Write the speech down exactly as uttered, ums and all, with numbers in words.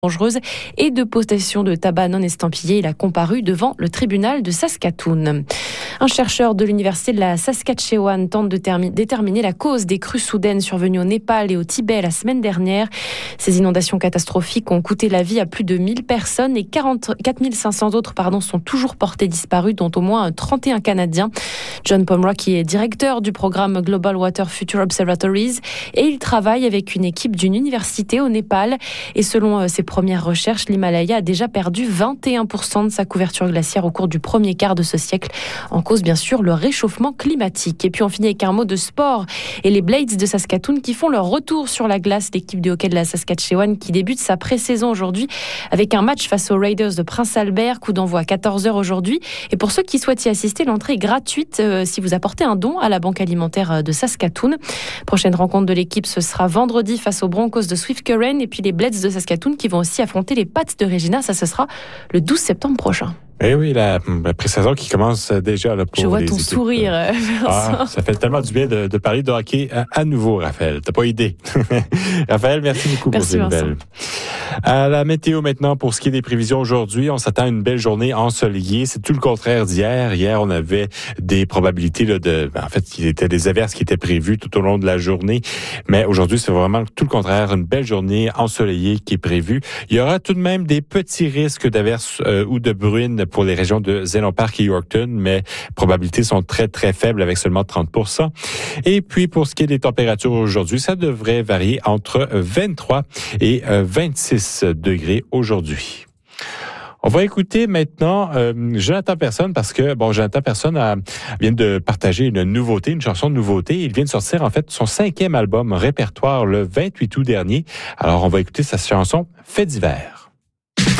dangereuse et de possession de tabac non estampillé. Il a comparu devant le tribunal de Saskatoon. Un chercheur de l'université de la Saskatchewan tente de termi- déterminer la cause des crues soudaines survenues au Népal et au Tibet la semaine dernière. Ces inondations catastrophiques ont coûté la vie à plus de mille personnes et quarante-quatre mille cinq cents autres pardon, sont toujours portés disparus, dont au moins trente et un Canadiens. John Pomrock, qui est directeur du programme Global Water Future Observatories, et il travaille avec une équipe d'une université au Népal. Et selon ses premières recherches, l'Himalaya a déjà perdu vingt et un pour cent de sa couverture glaciaire au cours du premier quart de ce siècle, en cause bien sûr le réchauffement climatique. Et puis on finit avec un mot de sport et les Blades de Saskatoon qui font leur retour sur la glace. L'équipe de hockey de la Saskatchewan qui débute sa pré-saison aujourd'hui avec un match face aux Raiders de Prince Albert, coup d'envoi à quatorze heures aujourd'hui. Et pour ceux qui souhaitent y assister, l'entrée est gratuite euh, si vous apportez un don à la banque alimentaire de Saskatoon. Prochaine rencontre de l'équipe, ce sera vendredi face aux Broncos de Swift Current et puis les Blades de Saskatoon qui vont aussi affronter les Pats de Regina. Ça, ce sera le douze septembre prochain. Eh oui, la, la pré-saison qui commence déjà là, pour Je vois les ton équipes. sourire, Vincent. Ah, ça fait tellement du bien de, de parler de hockey à, à nouveau, Raphaël. T'as pas idée. Raphaël, merci beaucoup merci pour ces nouvelles. À la météo maintenant, pour ce qui est des prévisions aujourd'hui, on s'attend à une belle journée ensoleillée. C'est tout le contraire d'hier. Hier, on avait des probabilités là, de... En fait, il y était des averses qui étaient prévues tout au long de la journée. Mais aujourd'hui, c'est vraiment tout le contraire. Une belle journée ensoleillée qui est prévue. Il y aura tout de même des petits risques d'averses euh, ou de bruine pour les régions de Zénon Park et Yorkton, mais les probabilités sont très, très faibles avec seulement trente pour cent. Et puis, pour ce qui est des températures aujourd'hui, ça devrait varier entre vingt-trois et vingt-six degrés aujourd'hui. On va écouter maintenant euh, Jonathan Persson parce que, bon, Jonathan Persson a, vient de partager une nouveauté, une chanson de nouveauté. Il vient de sortir, en fait, son cinquième album, Répertoire, le vingt-huit août dernier. Alors, on va écouter sa chanson « Fait d'hiver ».